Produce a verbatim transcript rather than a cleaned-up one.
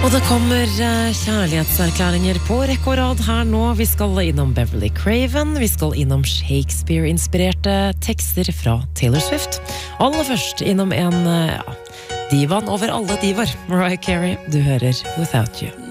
Og det kommer kjærlighetserklæringer på rekke og rad her nå. Vi skal innom Beverly Craven, vi skal innom Shakespeare-inspirerte tekster fra Taylor Swift. Aller først innom en ja, divan over alle divar, Mariah Carey. Du hører Without You.